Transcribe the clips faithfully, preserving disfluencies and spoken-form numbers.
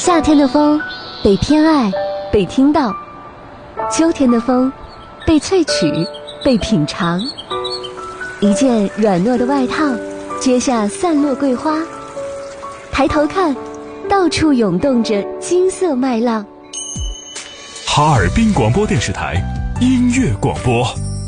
夏天的风被偏爱，被听到；秋天的风被萃取，被品尝。一件软糯的外套，揭下散落桂花。抬头看，到处涌动着金色麦浪。 哈尔滨广播电视台音乐广播。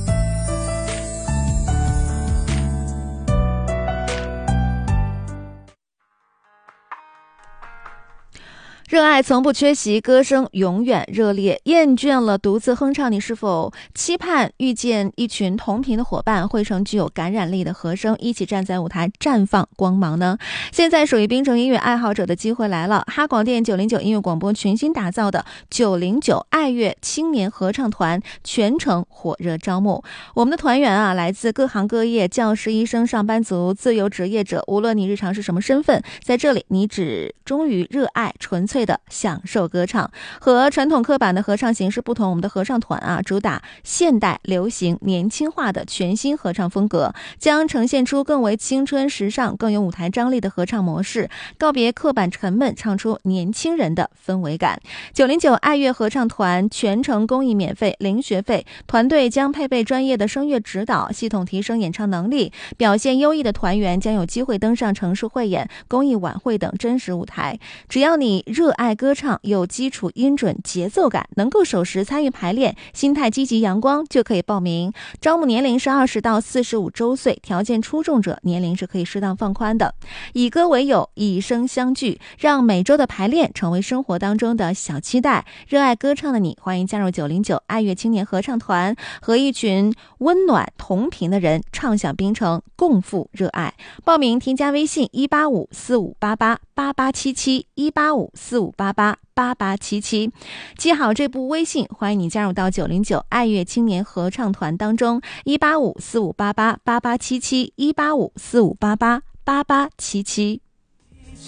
热爱从不缺席，歌声永远热烈。厌倦了独自哼唱，你是否期盼遇见一群同频的伙伴，汇成具有感染力的和声，一起站在舞台绽放光芒呢？现在属于槟城音乐爱好者的机会来了，哈广电九零九音乐广播全新打造的九零九爱乐青年合唱团全程火热招募。我们的团员啊，来自各行各业，教师、医生、上班族、自由职业者，无论你日常是什么身份，在这里你只忠于热爱，纯粹的享受歌唱。和传统刻板的合唱形式不同，我们的合唱团啊，主打现代流行年轻化的全新合唱风格，将呈现出更为青春时尚、更有舞台张力的合唱模式，告别刻板沉闷，唱出年轻人的氛围感。九零九爱乐合唱团全程公益免费，零学费，团队将配备专业的声乐指导，系统提升演唱能力，表现优异的团员将有机会登上城市汇演、公益晚会等真实舞台。只要你热爱歌唱，有基础音准节奏感，能够守时参与排练，心态积极阳光，就可以报名。招募年龄是二十到四十五周岁，条件出众者年龄是可以适当放宽的。以歌为友，以声相聚，让每周的排练成为生活当中的小期待。热爱歌唱的你，欢迎加入九零九爱乐青年合唱团，和一群温暖同频的人唱响槟城，共赴热爱。报名添加微信一八五四五八八八八七七一八五四五八八八八七七，记好这部微信，欢迎你加入到九零九爱乐青年合唱团当中，一八五四五八八八八七七一八五四五八八八八七七。